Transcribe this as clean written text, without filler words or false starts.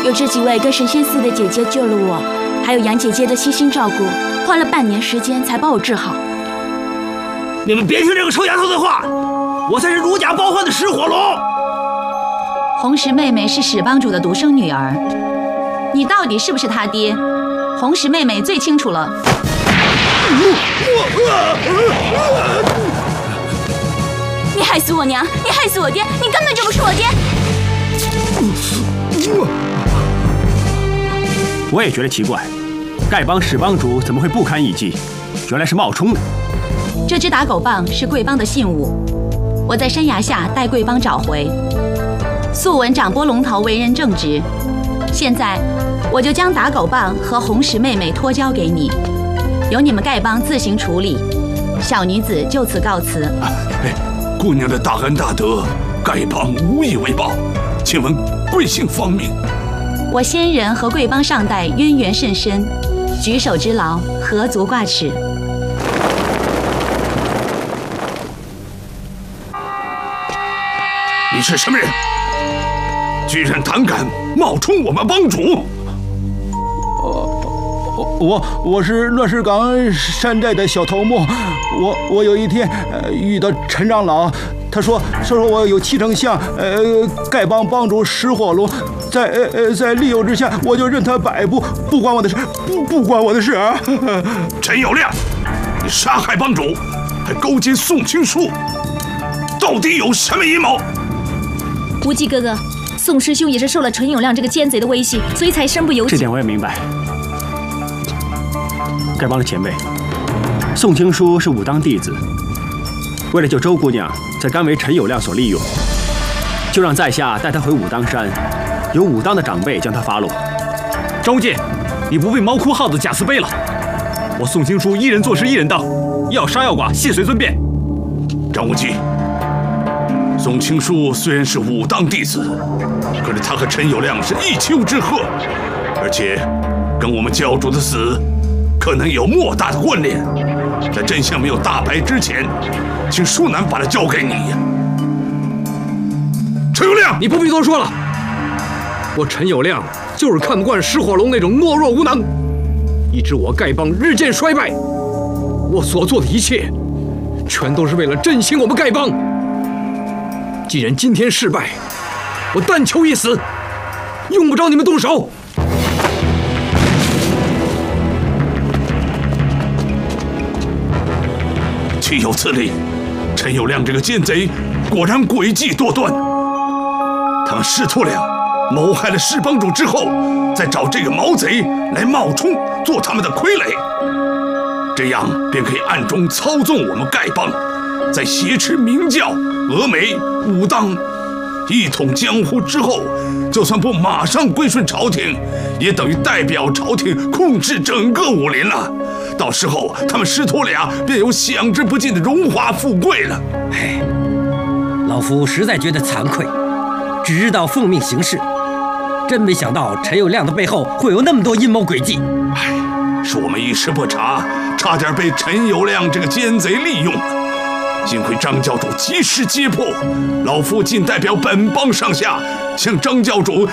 有这几位跟神仙似的姐姐救了我，还有杨姐姐的悉心照顾，花了半年时间才把我治好。 你们别听这个臭丫头的话，我才是如假包换的石火龙。 红石妹妹是史帮主的独生女儿，你到底是不是她爹？红石妹妹最清楚了。 你害死我娘，你害死我爹，你根本就不是我爹。 我也觉得奇怪，丐帮史帮主怎么会不堪一击？原来是冒充的。 这只打狗棒是贵帮的信物，我在山崖下带贵帮找回。素闻长波龙头为人正直，现在我就将打狗棒和红石妹妹托交给你，由你们丐帮自行处理。小女子就此告辞。 姑娘的大恩大德，丐帮无以为报，请问贵姓芳名？ 我先人和贵帮上代渊源甚深，举手之劳，何足挂齿。 你是什么人？居然胆敢冒充我们帮主！ 我是乱石岗山寨的小头目，我有一天遇到陈长老，他说我有7成像丐帮帮主石火龙，在利诱之下，我就任他摆布，不关我的事，不关我的事啊！ 陈友谅，你杀害帮主，还勾结宋青书，到底有什么阴谋？ 无忌哥哥，宋师兄也是受了陈友谅这个奸贼的威胁，所以才身不由己。 这点我也明白。丐帮的前辈宋青书是武当弟子，为了救周姑娘，才甘为陈友谅所利用，就让在下带她回武当山，由武当的长辈将她发落。 周介，你不必猫哭耗子假慈悲了。我宋青书一人做事一人当，要杀要剐悉随尊便。 张无忌，宋青书虽然是武当弟子，可是他和陈友谅是一丘之貉，而且跟我们教主的死可能有莫大的关联。在真相没有大白之前，请舒南把他交给你呀。陈友谅， 你不必多说了。我陈友谅就是看不惯石火龙那种懦弱无能，以致我丐帮日渐衰败。我所做的一切，全都是为了振兴我们丐帮。既然今天失败，我但求一死，用不着你们动手。 岂有此理！陈友谅这个奸贼果然诡计多端。他们师徒俩谋害了石帮主之后，再找这个毛贼来冒充做他们的傀儡，这样便可以暗中操纵我们丐帮，在挟持明教、峨眉、武当一统江湖之后，就算不马上归顺朝廷，也等于代表朝廷控制整个武林了。到时候他们师徒俩便有享之不尽的荣华富贵了。 老夫实在觉得惭愧，只知道奉命行事，真没想到陈友谅的背后会有那么多阴谋诡计。 是我们一时不察，差点被陈友谅这个奸贼利用了。幸亏张教主及时揭破，老夫仅代表本帮上下向张教主